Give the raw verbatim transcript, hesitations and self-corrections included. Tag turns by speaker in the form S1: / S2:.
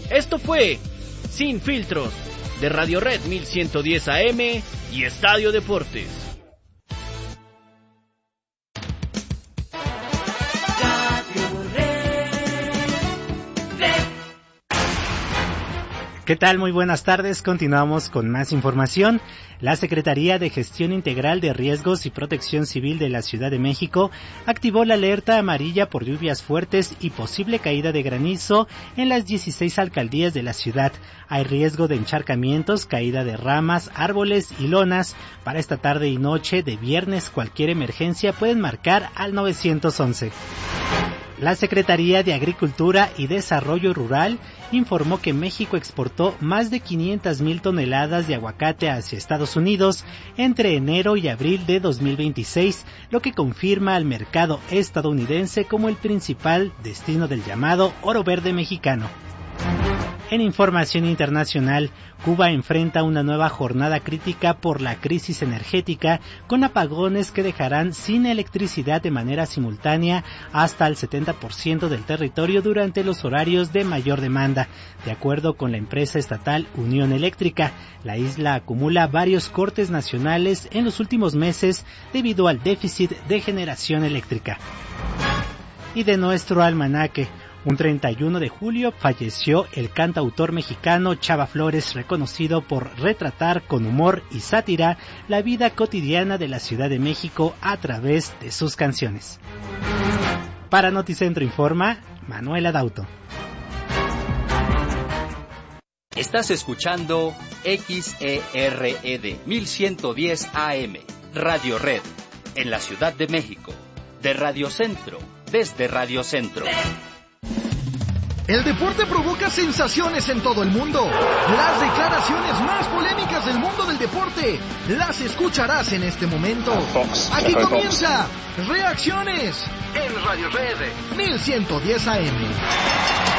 S1: Esto fue Sin Filtros, de Radio Red mil ciento diez A M y Estadio Deportes.
S2: ¿Qué tal? Muy buenas tardes. Continuamos con más información. La Secretaría de Gestión Integral de Riesgos y Protección Civil de la Ciudad de México activó la alerta amarilla por lluvias fuertes y posible caída de granizo en las dieciséis alcaldías de la ciudad. Hay riesgo de encharcamientos, caída de ramas, árboles y lonas. Para esta tarde y noche de viernes, cualquier emergencia pueden marcar al nueve once. La Secretaría de Agricultura y Desarrollo Rural informó que México exportó más de quinientas mil toneladas de aguacate hacia Estados Unidos entre enero y abril de dos mil veintiséis, lo que confirma al mercado estadounidense como el principal destino del llamado oro verde mexicano. En información internacional, Cuba enfrenta una nueva jornada crítica por la crisis energética, con apagones que dejarán sin electricidad de manera simultánea hasta el setenta por ciento del territorio durante los horarios de mayor demanda. De acuerdo con la empresa estatal Unión Eléctrica, la isla acumula varios cortes nacionales en los últimos meses debido al déficit de generación eléctrica. Y de nuestro almanaque, un treinta y uno de julio falleció el cantautor mexicano Chava Flores, reconocido por retratar con humor y sátira la vida cotidiana de la Ciudad de México a través de sus canciones. Para Noticentro informa Manuel Adauto.
S3: Estás escuchando X E R E D mil ciento diez A M, Radio Red, en la Ciudad de México, de Radio Centro, desde Radio Centro.
S4: El deporte provoca sensaciones en todo el mundo. Las declaraciones más polémicas del mundo del deporte las escucharás en este momento. Aquí comienza Reacciones en Radio Red mil ciento diez A M.